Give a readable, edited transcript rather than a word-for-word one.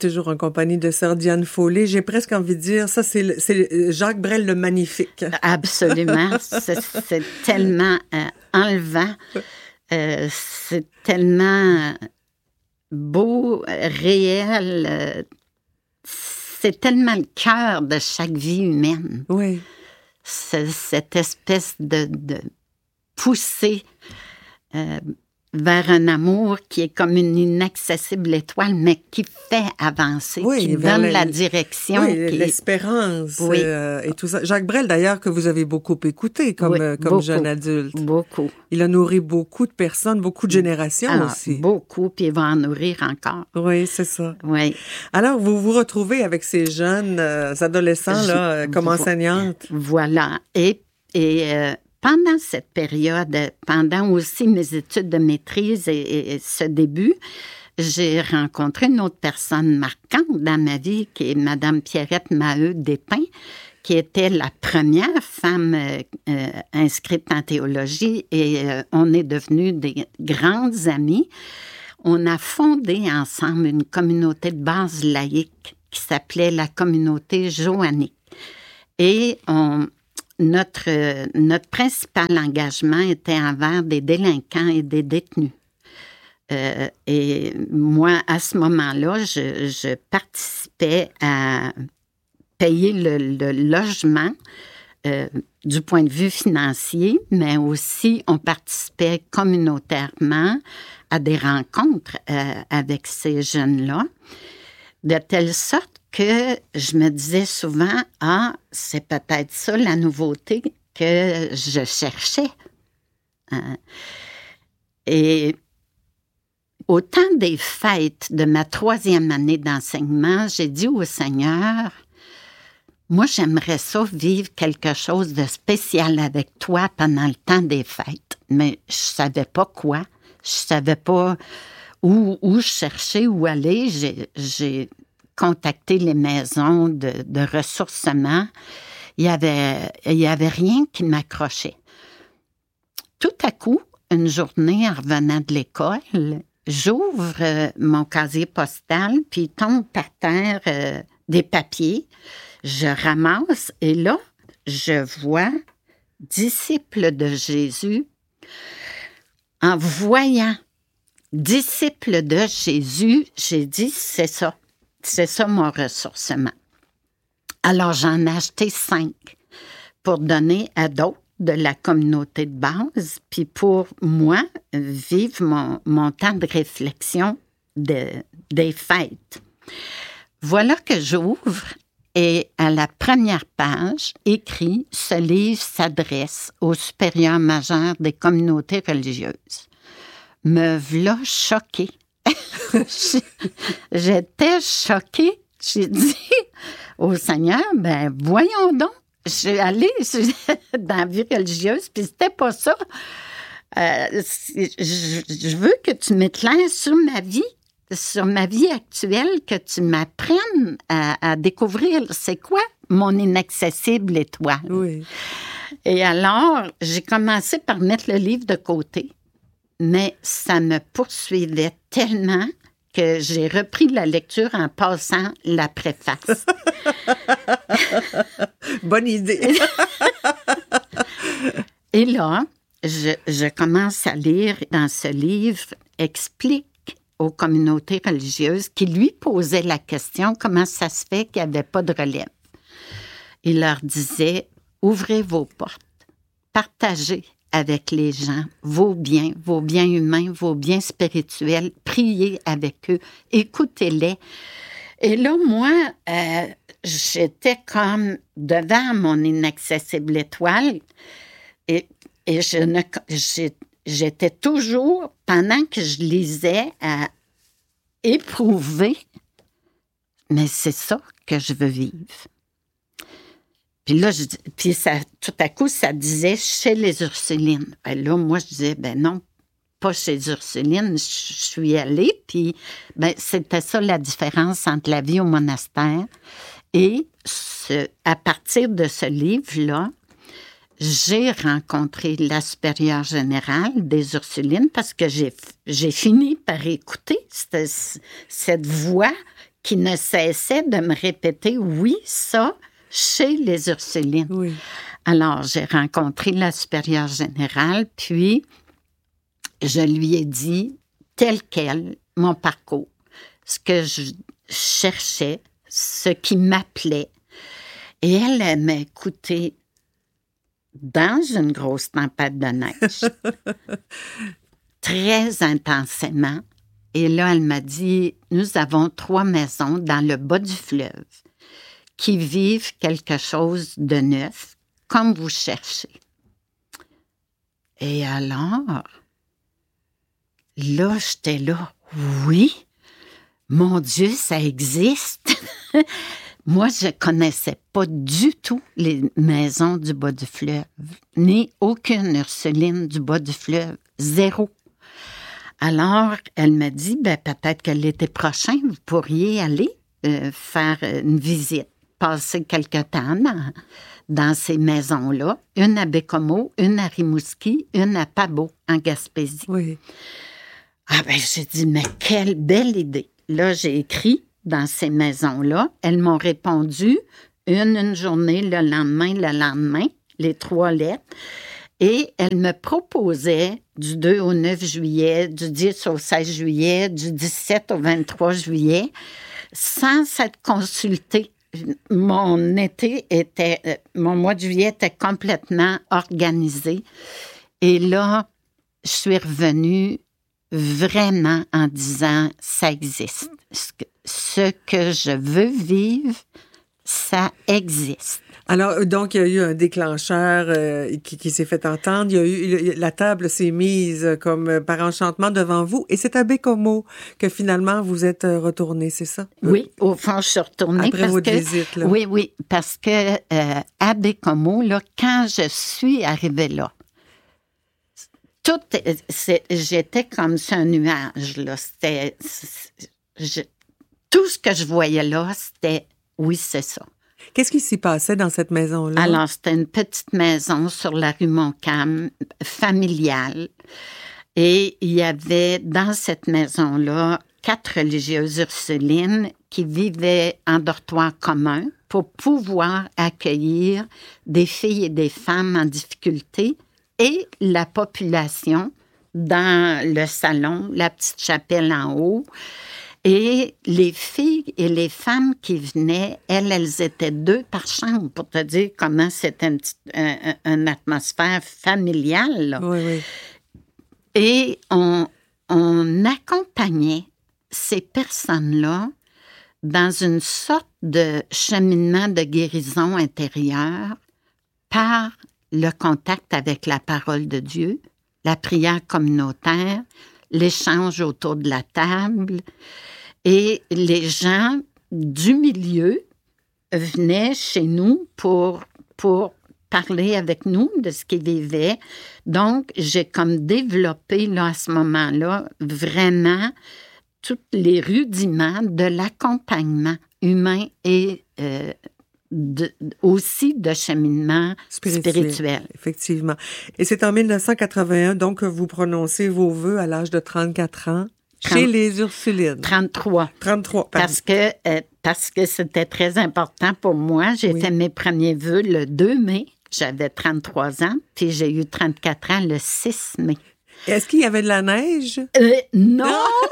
toujours en compagnie de sœur Diane Foley. J'ai presque envie de dire, ça, c'est Jacques Brel le magnifique. Absolument. C'est tellement enlevant. C'est tellement beau, réel. C'est tellement le cœur de chaque vie humaine. Oui. Cette espèce de poussée vers un amour qui est comme une inaccessible étoile, mais qui fait avancer, qui donne la direction. Oui, l'espérance oui. Et tout ça. Jacques Brel, d'ailleurs, que vous avez beaucoup écouté comme jeune adulte. Beaucoup. Il a nourri beaucoup de personnes, beaucoup de générations aussi. Beaucoup, puis il va en nourrir encore. Oui, c'est ça. Oui. Alors, vous vous retrouvez avec ces jeunes adolescents là, comme enseignante. Voilà. Et pendant cette période, pendant aussi mes études de maîtrise et ce début, j'ai rencontré une autre personne marquante dans ma vie, qui est Madame Pierrette Maheu-Despins, qui était la première femme inscrite en théologie, et on est devenus des grandes amies. On a fondé ensemble une communauté de base laïque qui s'appelait la communauté joannique. Et notre principal engagement était envers des délinquants et des détenus. Et moi, à ce moment-là, je participais à payer le logement du point de vue financier, mais aussi on participait communautairement à des rencontres avec ces jeunes-là, de telle sorte que je me disais souvent, c'est peut-être ça la nouveauté que je cherchais. Et au temps des fêtes de ma 3e année d'enseignement, j'ai dit au Seigneur, moi, j'aimerais ça vivre quelque chose de spécial avec toi pendant le temps des fêtes. Mais je savais pas quoi. Je savais pas où chercher, où aller. J'ai contacté les maisons de ressourcement. Il y avait rien qui m'accrochait. Tout à coup, une journée, en revenant de l'école, j'ouvre mon casier postal, puis il tombe par terre des papiers. Je ramasse et là, je vois « Disciples de Jésus ». En voyant « Disciples de Jésus », j'ai dit « C'est ça mon ressourcement ». Alors, j'en ai acheté 5 pour donner à d'autres de la communauté de base, puis pour moi, vivre mon temps de réflexion des fêtes. Voilà que j'ouvre et à la première page, écrit « Ce livre s'adresse aux supérieurs majeurs des communautés religieuses ». Me v'là choquée. J'étais choquée. J'ai dit au Seigneur, voyons donc. Je suis allée dans la vie religieuse, puis c'était pas ça. Je veux que tu m'éclaires sur ma vie actuelle, que tu m'apprennes à découvrir c'est quoi mon inaccessible étoile. Oui. Et alors, j'ai commencé par mettre le livre de côté, mais ça me poursuivait tellement que j'ai repris la lecture en passant la préface. Bonne idée. Et là, je commence à lire dans ce livre, explique aux communautés religieuses qui lui posaient la question comment ça se fait qu'il n'y avait pas de relève. Il leur disait, ouvrez vos portes, partagez avec les gens vos biens humains, vos biens spirituels, priez avec eux, écoutez-les. Et là, moi, j'étais comme devant mon inaccessible étoile et j'étais toujours, pendant que je lisais, à éprouver, mais c'est ça que je veux vivre. Puis là, tout à coup, ça disait chez les Ursulines. Ben là, moi, je disais, non, pas chez les Ursulines. Je suis allée, puis c'était ça la différence entre la vie au monastère. Et à partir de ce livre-là, j'ai rencontré la supérieure générale des Ursulines parce que j'ai fini par écouter cette voix qui ne cessait de me répéter, oui, ça, chez les Ursulines. Oui. Alors, j'ai rencontré la supérieure générale, puis je lui ai dit, tel quel, mon parcours, ce que je cherchais, ce qui m'appelait. Et elle m'a écouté dans une grosse tempête de neige, très intensément. Et là, elle m'a dit, nous avons 3 maisons dans le bas du fleuve qui vivent quelque chose de neuf, comme vous cherchez. Et alors, là, j'étais là, oui, mon Dieu, ça existe. Moi, je ne connaissais pas du tout les maisons du bas du fleuve, ni aucune Ursuline du bas du fleuve, 0. Alors, elle m'a dit, peut-être que l'été prochain, vous pourriez aller faire une visite, passer quelque temps dans ces maisons-là. Une à Bécomo, une à Rimouski, une à Pabot, en Gaspésie. Oui. Ah j'ai dit, mais quelle belle idée. Là, j'ai écrit dans ces maisons-là. Elles m'ont répondu une journée, le lendemain, les 3 lettres. Et elles me proposaient du 2 au 9 juillet, du 10 au 16 juillet, du 17 au 23 juillet, sans s'être consultée. Mon mois de juillet était complètement organisé. Et là, je suis revenue vraiment en disant, ça existe. Ce que je veux vivre, ça existe. Alors, donc, il y a eu un déclencheur qui s'est fait entendre. Il y a eu, la table s'est mise comme par enchantement devant vous. Et c'est à Bécomo que finalement vous êtes retourné, c'est ça? Oui, au fond, je suis retournée. Après votre visite, là. Oui, parce que à Bécomo, là, quand je suis arrivée là, j'étais comme sur un nuage, là. Tout ce que je voyais là, c'était, oui, c'est ça. Qu'est-ce qui s'y passait dans cette maison-là? Alors, c'était une petite maison sur la rue Montcalm, familiale. Et il y avait dans cette maison-là 4 religieuses ursulines qui vivaient en dortoir commun pour pouvoir accueillir des filles et des femmes en difficulté et la population dans le salon, la petite chapelle en haut. Et les filles et les femmes qui venaient, elles étaient 2 par chambre, pour te dire comment c'était une atmosphère familiale, là. Oui, oui. Et on accompagnait ces personnes-là dans une sorte de cheminement de guérison intérieure par le contact avec la parole de Dieu, la prière communautaire, l'échange autour de la table. Et les gens du milieu venaient chez nous pour parler avec nous de ce qu'ils vivaient. Donc, j'ai comme développé, là, à ce moment-là, vraiment tous les rudiments de l'accompagnement humain et aussi de cheminement spirituel. Effectivement. Et c'est en 1981, donc, que vous prononcez vos vœux à l'âge de 34 ans chez les Ursulines. 33. 33. Parce que c'était très important pour moi. J'ai fait mes premiers vœux le 2 mai. J'avais 33 ans, puis j'ai eu 34 ans le 6 mai. Est-ce qu'il y avait de la neige? Non!